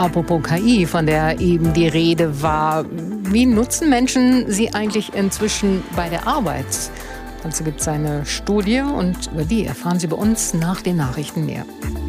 Apropos KI, von der eben die Rede war. Wie nutzen Menschen sie eigentlich inzwischen bei der Arbeit? Dazu gibt es eine Studie und über die erfahren Sie bei uns nach den Nachrichten mehr.